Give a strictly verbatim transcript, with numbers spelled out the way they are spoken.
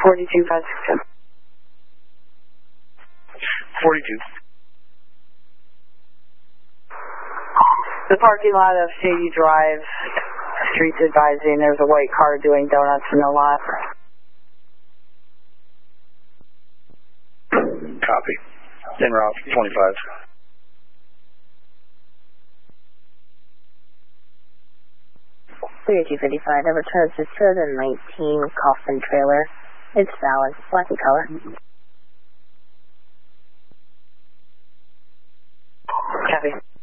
forty-two five six seven. forty-two. The parking lot of Shady Drive, streets advising there's a white car doing donuts in the lot. Copy. En route, twenty-five. thirty-two fifty-five, that returns to two thousand nineteen Coffin trailer. It's valid, black in color. Copy.